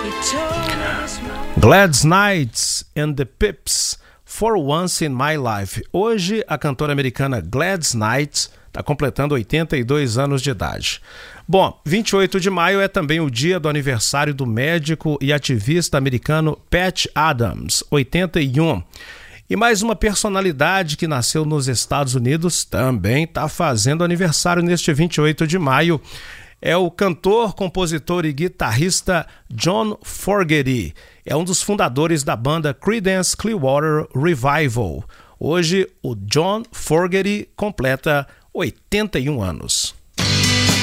Gladys Knight and the Pips, For Once in My Life. Hoje, a cantora americana Gladys Knight está completando 82 anos de idade. Bom, 28 de maio é também o dia do aniversário do médico e ativista americano Pat Adams, 81. E mais uma personalidade que nasceu nos Estados Unidos também está fazendo aniversário neste 28 de maio. É o cantor, compositor e guitarrista John Fogerty. É um dos fundadores da banda Creedence Clearwater Revival. Hoje, o John Fogerty completa 81 anos.